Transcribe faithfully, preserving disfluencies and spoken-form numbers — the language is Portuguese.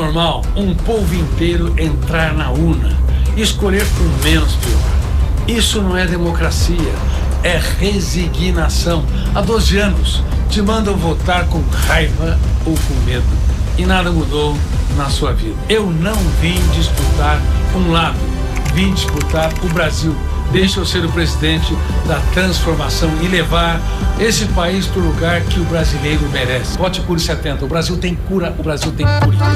normal um povo inteiro entrar na urna e escolher o menos pior. Isso não é democracia, é resignação. Há doze anos te mandam votar com raiva ou com medo e nada mudou na sua vida. Eu não vim disputar um lado, vim disputar o Brasil. Deixa eu ser o presidente da transformação e levar esse país para o lugar que o brasileiro merece. Vote Cure setenta. O Brasil tem cura, o Brasil tem cura.